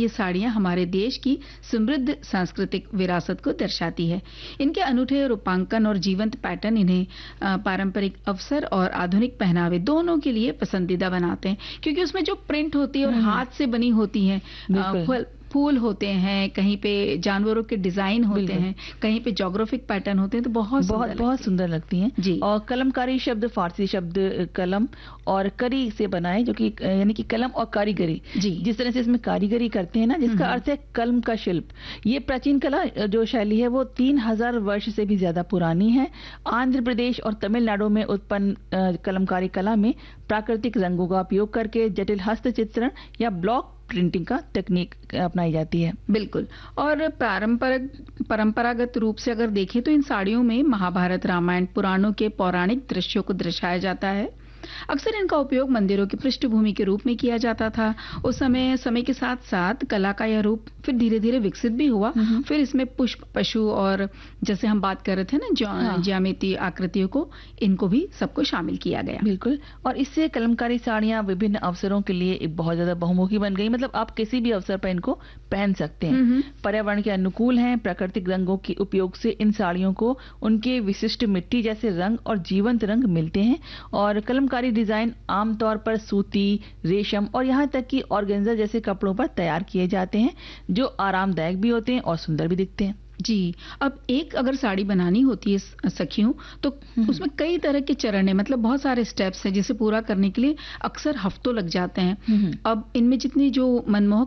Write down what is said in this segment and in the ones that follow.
ये साड़ियां हमारे देश की समृद्ध सांस्कृतिक विरासत को दर्शाती है। इनके अनूठे रूपांकन और जीवंत पैटर्न इन्हें पारंपरिक अवसर और आधुनिक पहनावे दोनों के लिए पसंदीदा बनाते हैं, क्योंकि उसमें जो प्रिंट होती है और हाथ से बनी होती है, फूल होते हैं, कहीं पे जानवरों के डिजाइन होते हैं, कहीं पे ज्योग्राफिक पैटर्न होते हैं, तो बहुत सुंदर लगती हैं जी। और कलमकारी शब्द फारसी शब्द कलम और करी से बना है, जो कि यानी कि कलम और कारीगरी जी, जिस तरह से इसमें कारीगरी करते हैं ना, जिसका अर्थ है कलम का शिल्प। ये प्राचीन कला जो शैली है वो 3000 वर्ष से भी ज्यादा पुरानी है। आंध्र प्रदेश और तमिलनाडु में उत्पन्न कलमकारी कला में प्राकृतिक रंगों का उपयोग करके जटिल हस्तचित्रण या ब्लॉक प्रिंटिंग का तकनीक अपनाई जाती है। बिल्कुल। और परंपरागत रूप से अगर देखें तो इन साड़ियों में महाभारत, रामायण, पुराणों के पौराणिक दृश्यों को दर्शाया जाता है। अक्सर इनका उपयोग मंदिरों की पृष्ठभूमि के रूप में किया जाता था। उस समय के साथ साथ कला का यह रूप फिर धीरे धीरे विकसित भी हुआ। फिर इसमें पुष्प, पशु और जैसे हम बात कर रहे थे ना ज्यामितीय आकृतियों को, इनको भी सबको शामिल किया गया। बिल्कुल। और इससे कलमकारी साड़ियां विभिन्न अवसरों के लिए एक बहुत ज्यादा बहुमुखी बन गई। मतलब आप किसी भी अवसर पर इनको पहन सकते हैं। पर्यावरण के अनुकूल हैं। प्राकृतिक रंगों के उपयोग से इन साड़ियों को उनके विशिष्ट मिट्टी जैसे रंग और जीवंत रंग मिलते हैं। और कलमकारी डिजाइन आमतौर पर सूती, रेशम और यहाँ तक कि ऑर्गेन्जा जैसे कपड़ों पर तैयार किए जाते हैं, जो आरामदायक भी होते हैं और सुंदर भी दिखते हैं। जी। अब एक अगर साड़ी बनानी होती है सखियों, तो उसमें कई तरह के चरण है, मतलब बहुत सारे स्टेप्स हैं, जिसे पूरा करने के लिए अक्सर हफ्तों लग जाते हैं। अब इनमें जितनी जो मनमोहक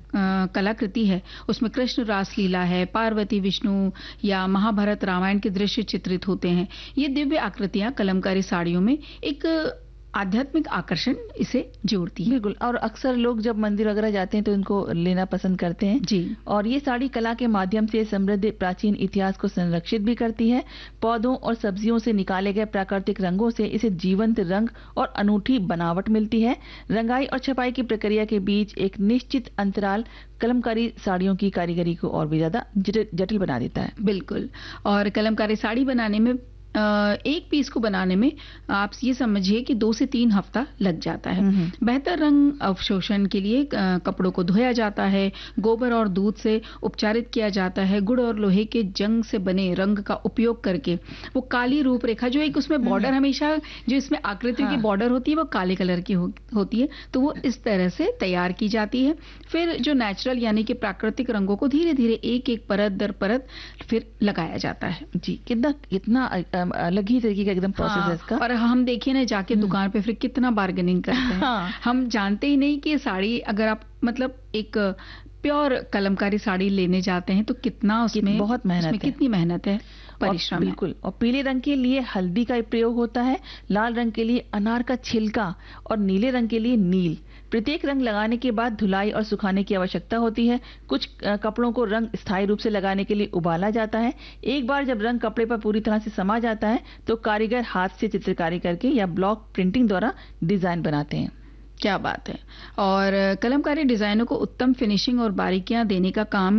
कलाकृति है, उसमें कृष्ण रासलीला है, पार्वती विष्णु या महाभारत रामायण के दृश्य चित्रित होते हैं। ये दिव्य आकृतियां कलमकारी साड़ियों में एक आध्यात्मिक आकर्षण इसे जोड़ती है। बिल्कुल। और अक्सर लोग जब मंदिर वगैरह जाते हैं तो इनको लेना पसंद करते हैं जी। और ये साड़ी कला के माध्यम से समृद्ध प्राचीन इतिहास को संरक्षित भी करती है। पौधों और सब्जियों से निकाले गए प्राकृतिक रंगों से इसे जीवंत रंग और अनूठी बनावट मिलती है। रंगाई और छपाई की प्रक्रिया के बीच एक निश्चित अंतराल कलमकारी साड़ियों की कारीगरी को और भी ज्यादा जटिल बना देता है। बिल्कुल। और कलमकारी साड़ी बनाने में एक पीस को बनाने में आप ये समझिए कि 2 से 3 हफ्ता लग जाता है। बेहतर रंग अवशोषण के लिए कपड़ों को धोया जाता है, गोबर और दूध से उपचारित किया जाता है। गुड़ और लोहे के जंग से बने रंग का उपयोग करके वो काली रूपरेखा, जो एक उसमें बॉर्डर हमेशा जो इसमें आकृतियों की बॉर्डर होती है वो काले कलर की होती है, तो वो इस तरह से तैयार की जाती है। फिर जो नेचुरल यानी कि प्राकृतिक रंगों को धीरे धीरे एक एक परत दर परत फिर लगाया जाता है। जी। कितना अलग ही तरीके का एकदम प्रोसेस है इसका। और हम देखिए ना जाके दुकान पे फिर कितना बार्गेनिंग करते हैं। हम जानते ही नहीं कि साड़ी अगर आप मतलब एक प्योर कलमकारी साड़ी लेने जाते हैं तो कितना उसमें बहुत मेहनत है, कितनी मेहनत है, परिश्रम। बिल्कुल। और पीले रंग के लिए हल्दी का प्रयोग होता है, लाल रंग के लिए अनार का छिलका और नीले रंग के लिए नील। प्रत्येक रंग लगाने के बाद धुलाई और सुखाने की आवश्यकता होती है। कुछ कपड़ों को रंग स्थायी रूप से लगाने के लिए उबाला जाता है। एक बार जब रंग कपड़े पर पूरी तरह से समा जाता है तो कारीगर हाथ से चित्रकारी करके या ब्लॉक प्रिंटिंग द्वारा डिजाइन बनाते हैं। क्या बात है। और कलमकारी डिजाइनों को उत्तम फिनिशिंग और बारीकियां देने का काम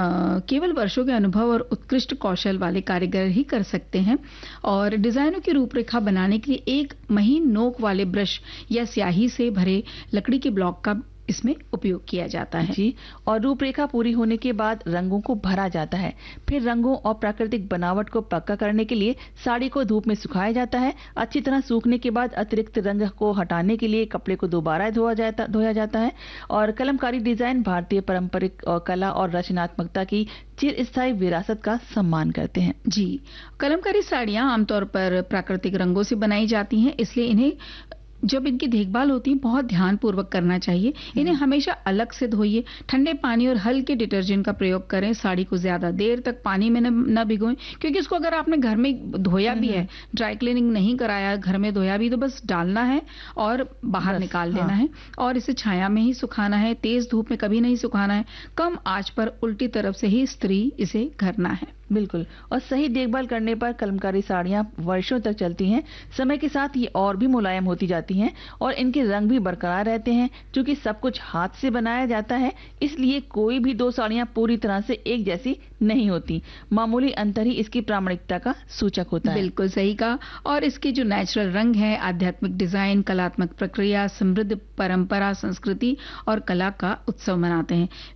केवल वर्षों के अनुभव और उत्कृष्ट कौशल वाले कारीगर ही कर सकते हैं। और डिजाइनों की रूपरेखा बनाने के लिए एक महीन नोक वाले ब्रश या स्याही से भरे लकड़ी के ब्लॉक का इसमें उपयोग किया जाता है। जी। और रूपरेखा पूरी होने के बाद रंगों को भरा जाता है। फिर रंगों और प्राकृतिक बनावट को पक्का करने के लिए साड़ी को धूप में सुखाया जाता है। अच्छी तरह सूखने के बाद अतिरिक्त रंग को हटाने के लिए कपड़े को दोबारा धोया जाता है। और कलमकारी डिजाइन भारतीय पारंपरिक कला और रचनात्मकता की चिरस्थायी विरासत का सम्मान करते हैं। जी। कलमकारी साड़ियां आमतौर पर प्राकृतिक रंगों से बनाई जाती हैं, इसलिए इन्हें जब इनकी देखभाल होती है बहुत ध्यान पूर्वक करना चाहिए। इन्हें हमेशा अलग से धोइए, ठंडे पानी और हल्के डिटर्जेंट का प्रयोग करें। साड़ी को ज्यादा देर तक पानी में न भिगोएं, क्योंकि इसको अगर आपने घर में धोया भी है, ड्राई क्लीनिंग नहीं कराया, घर में धोया भी, तो बस डालना है और बाहर निकाल देना है। और इसे छाया में ही सुखाना है, तेज धूप में कभी नहीं सुखाना है। कम आंच पर उल्टी तरफ से ही इस्त्री इसे करना है। बिल्कुल। और सही देखभाल करने पर कलमकारी साड़ियां वर्षों तक चलती हैं। समय के साथ ये और भी मुलायम होती जाती हैं और इनके रंग भी बरकरार रहते हैं। क्योंकि सब कुछ हाथ से बनाया जाता है, इसलिए कोई भी 2 साड़ियां पूरी तरह से एक जैसी नहीं होती। मामूली अंतर ही इसकी प्रामाणिकता का सूचक होता है। बिल्कुल सही कहा। और इसके जो नेचुरल रंग है, आध्यात्मिक डिजाइन, कलात्मक प्रक्रिया, समृद्ध परंपरा, संस्कृति और कला का उत्सव मनाते हैं।